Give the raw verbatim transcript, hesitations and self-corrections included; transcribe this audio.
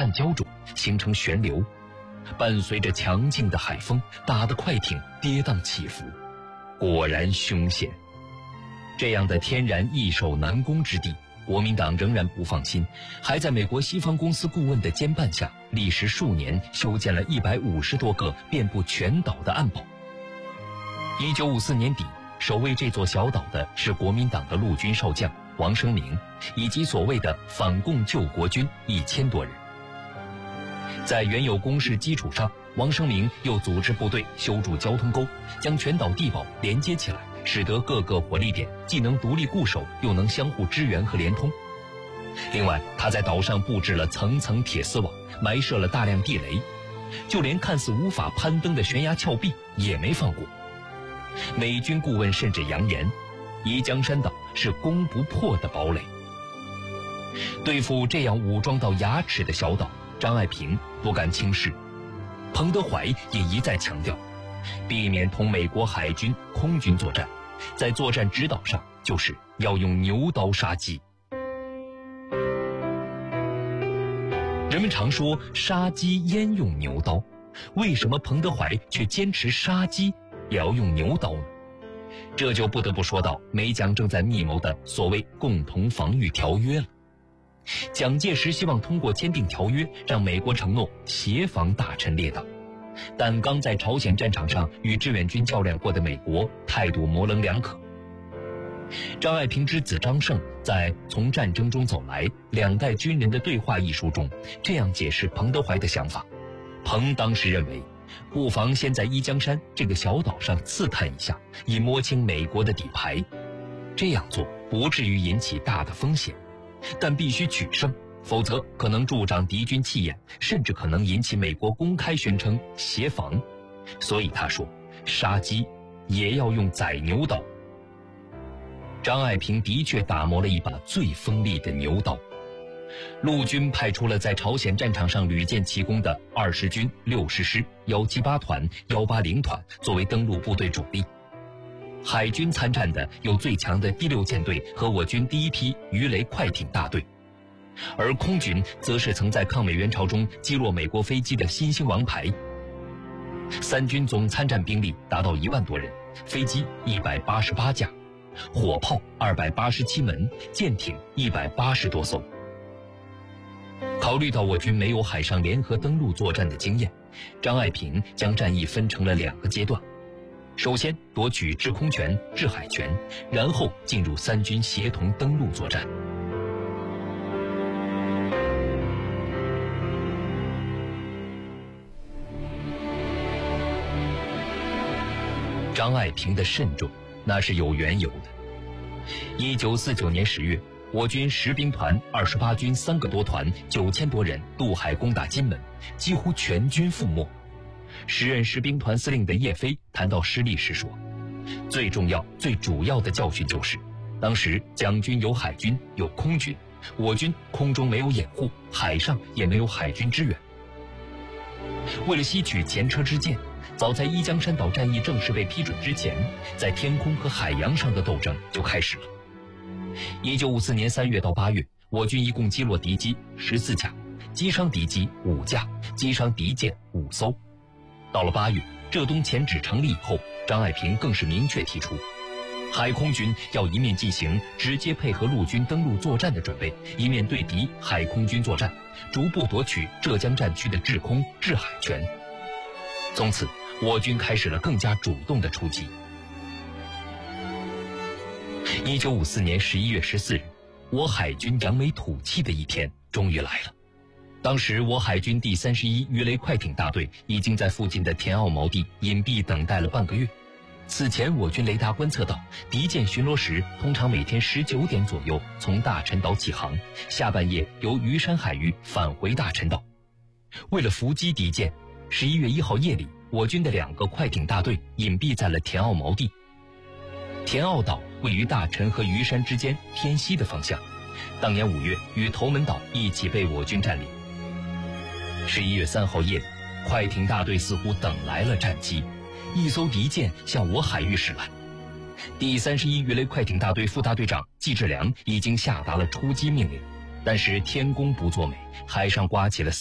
暗胶住，形成旋流，伴随着强劲的海风，打得快艇跌宕起伏，果然凶险。这样的天然易守难攻之地，国民党仍然不放心，还在美国西方公司顾问的监办下，历时数年修建了一百五十多个遍布全岛的暗堡。一九五四年底，守卫这座小岛的是国民党的陆军少将王生明，以及所谓的反共救国军一千多人。在原有工事基础上，王生明又组织部队修筑交通沟，将全岛地堡连接起来，使得各个火力点既能独立固守，又能相互支援和连通。另外，他在岛上布置了层层铁丝网，埋设了大量地雷，就连看似无法攀登的悬崖峭壁也没放过。美军顾问甚至扬言，宜江山岛是攻不破的堡垒。对付这样武装到牙齿的小岛，张爱萍不敢轻视。彭德怀也一再强调，避免同美国海军、空军作战，在作战指导上就是要用牛刀杀鸡。人们常说杀鸡焉用牛刀，为什么彭德怀却坚持杀鸡也要用牛刀呢？这就不得不说到美蒋正在密谋的所谓共同防御条约了。蒋介石希望通过签订条约，让美国承诺协防大陈列岛，但刚在朝鲜战场上与志愿军较量过的美国态度模棱两可。张爱萍之子张胜在《从战争中走来：两代军人的对话》一书中这样解释彭德怀的想法。彭当时认为，不妨先在伊江山这个小岛上刺探一下，以摸清美国的底牌。这样做不至于引起大的风险，但必须取胜，否则可能助长敌军气焰，甚至可能引起美国公开宣称协防。所以他说，杀鸡也要用宰牛刀。张爱萍的确打磨了一把最锋利的牛刀。陆军派出了在朝鲜战场上屡建奇功的二十军六十师、一七八团、一八零团作为登陆部队主力。海军参战的有最强的第六舰队和我军第一批鱼雷快艇大队，而空军则是曾在抗美援朝中击落美国飞机的新兴王牌。三军总参战兵力达到一万多人，飞机一百八十八架，火炮二百八十七门，舰艇一百八十多艘。考虑到我军没有海上联合登陆作战的经验，张爱萍将战役分成了两个阶段。首先夺取制空权、制海权，然后进入三军协同登陆作战。张爱萍的慎重，那是有缘由的。一九四九年十月，我军十兵团、二十八军三个多团、九千多人渡海攻打金门，几乎全军覆没。时任十兵团司令的叶飞谈到失利时说，最重要、最主要的教训就是，当时蒋军有海军、有空军，我军空中没有掩护，海上也没有海军支援。为了吸取前车之鉴，早在伊江山岛战役正式被批准之前，在天空和海洋上的斗争就开始了。一九五四年三月到八月，我军一共击落敌机十四架，击伤敌机五架，击伤敌舰五艘。到了八月，浙东前指成立以后，张爱萍更是明确提出，海空军要一面进行直接配合陆军登陆作战的准备，一面对敌海空军作战，逐步夺取浙江战区的制空、制海权。从此，我军开始了更加主动的出击。一九五四年十一月十四日，我海军扬眉吐气的一天终于来了。当时我海军第三十一鱼雷快艇大队已经在附近的田澳锚地隐蔽等待了半个月。此前我军雷达观测到，敌舰巡逻时通常每天十九点左右从大陈岛起航，下半夜由鱼山海域返回大陈岛。为了伏击敌舰，十一月一号夜里，我军的两个快艇大队隐蔽在了田澳锚地。田澳岛位于大陈和鱼山之间偏西的方向，当年五月与头门岛一起被我军占领。十一月三号夜里，快艇大队似乎等来了战机，一艘敌舰向我海域驶来。第三十一鱼雷快艇大队副大队长季志良已经下达了出击命令，但是天公不作美，海上刮起了